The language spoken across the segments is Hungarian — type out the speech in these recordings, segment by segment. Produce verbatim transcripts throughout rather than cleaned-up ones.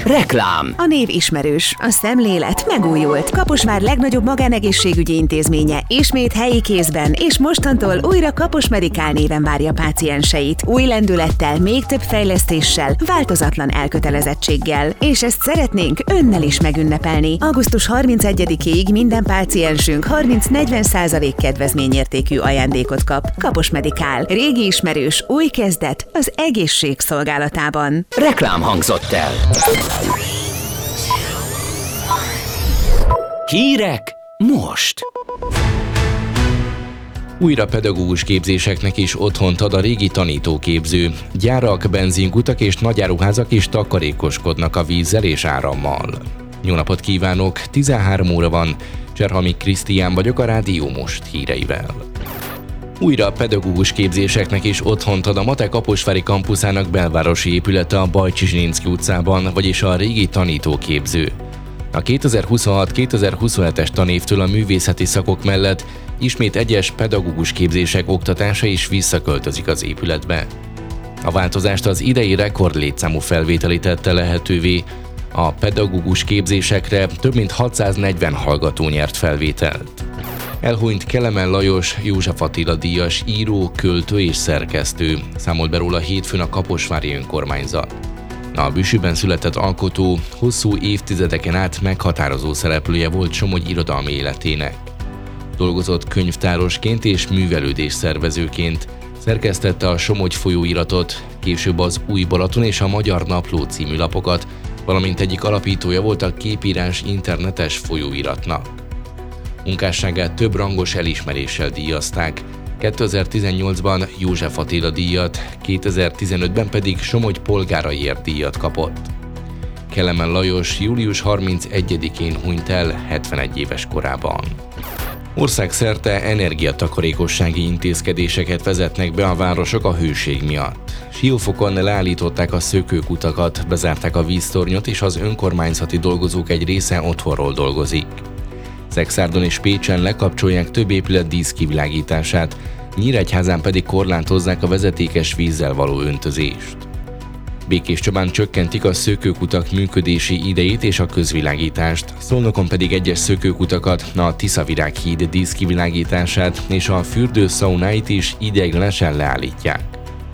Reklám. A név ismerős, a szemlélet megújult. Kaposvár legnagyobb magánegészségügyi intézménye ismét helyi kézben, és mostantól újra Kapos Medikál néven várja pácienseit. Új lendülettel, még több fejlesztéssel, változatlan elkötelezettséggel. És ezt szeretnénk önnel is megünnepelni. augusztus harmincegyedikéig minden páciensünk harminc-negyven százalék kedvezményértékű ajándékot kap. Kapos Medikál. Régi ismerős, új kezdet az egészség szolgálatában. Reklám hangzott el. Hírek most. Újra pedagógus képzéseknek is otthont ad a régi tanítóképző. Gyárak, benzinkutak és nagyáruházak is takarékoskodnak a vízzel és árammal. Jó napot kívánok, tizenhárom óra van, Cserhalmi Krisztián vagyok a Rádió Most híreivel. Újra pedagógus képzéseknek is otthont ad a MATE kaposvári kampuszának belvárosi épülete a Bajcsy-Zsilinszky utcában, vagyis a régi tanítóképző. A kétezer-huszonhat kétezer-huszonhetes tanévtől a művészeti szakok mellett ismét egyes pedagógus képzések oktatása is visszaköltözik az épületbe. A változást az idei rekord létszámú felvételi tette lehetővé. A pedagógus képzésekre több mint hatszáznegyven hallgató nyert felvételt. Elhunyt Kelemen Lajos József Attila díjas író, költő és szerkesztő, számolt be róla hétfőn a kaposvári önkormányzat. A Büsüben született alkotó hosszú évtizedeken át meghatározó szereplője volt Somogy irodalmi életének. Dolgozott könyvtárosként és művelődés szervezőként, szerkesztette a Somogy folyóiratot, később az Új Balaton és a Magyar Napló című lapokat, valamint egyik alapítója volt a Képírás internetes folyóiratnak. Munkásságát több rangos elismeréssel díjazták, kétezer-tizennyolcban József Attila díjat, kétezer-tizenötben pedig Somogy polgáraiért díjat kapott. Kelemen Lajos július harmincegyedikén hunyt el hetvenegy éves korában. Országszerte energiatakarékossági intézkedéseket vezetnek be a városok a hőség miatt. Siófokon leállították a szökőkutakat, bezárták a víztornyot, és az önkormányzati dolgozók egy része otthonról dolgozik. Szekszárdon és Pécsen lekapcsolják több épület díszkivilágítását, Nyíregyházán pedig korlátozzák a vezetékes vízzel való öntözést. Békéscsabán csökkentik a szökőkutak működési idejét és a közvilágítást, Szolnokon pedig egyes szökőkutakat, a Tiszavirág híd díszkivilágítását és a fürdőszaunáit is ideiglenesen leállítják.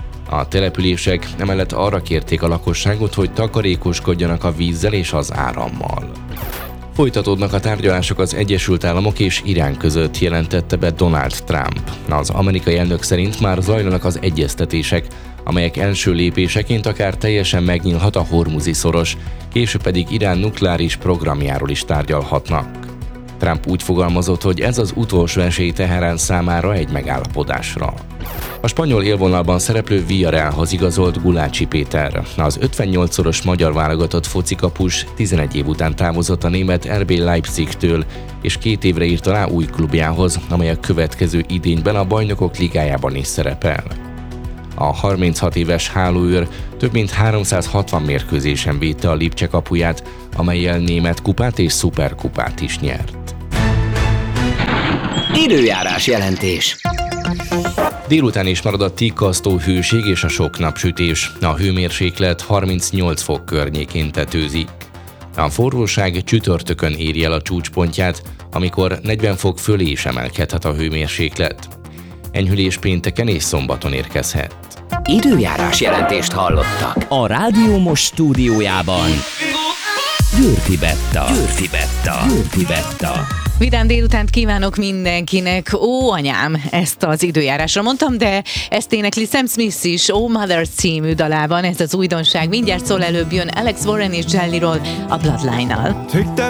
A települések emellett arra kérték a lakosságot, hogy takarékoskodjanak a vízzel és az árammal. Folytatódnak a tárgyalások az Egyesült Államok és Irán között, jelentette be Donald Trump. Az amerikai elnök szerint már zajlanak az egyeztetések, amelyek első lépéseként akár teljesen megnyílhat a Hormuzi szoros, később pedig Irán nukleáris programjáról is tárgyalhatnak. Trump úgy fogalmazott, hogy ez az utolsó esély Teherán számára egy megállapodásra. A spanyol élvonalban szereplő Villarrealhoz igazolt Gulácsi Péter. Az ötvennyolcszoros magyar válogatott focikapus tizenegy év után távozott a német er bé Leipzigtől, és két évre írt alá új klubjához, amely a következő idényben a Bajnokok Ligájában is szerepel. A harminchat éves hálóőr több mint háromszázhatvan mérkőzésen védte a Lipcse kapuját, amellyel német kupát és szuperkupát is nyert. Időjárás jelentés. Délután is marad a tikkasztó hőség és a sok napsütés. A hőmérséklet harmincnyolc fok környékén tetőzik. A forróság csütörtökön éri el a csúcspontját, amikor negyven fok fölé is emelkedhet a hőmérséklet. Enyhülés pénteken és szombaton érkezhet. Időjárás jelentést hallottak. A Rádió Most stúdiójában Győrfi Betta. Győrfi Betta. Győrfi Betta. Vidám délutánt kívánok mindenkinek. Ó, anyám, ezt az időjárásra mondtam, de ezt énekli Sam Smith is, Oh Mother című dalában, ez az újdonság. Mindjárt szól, előbb jön Alex Warren és Jellyroll a Bloodline-nal.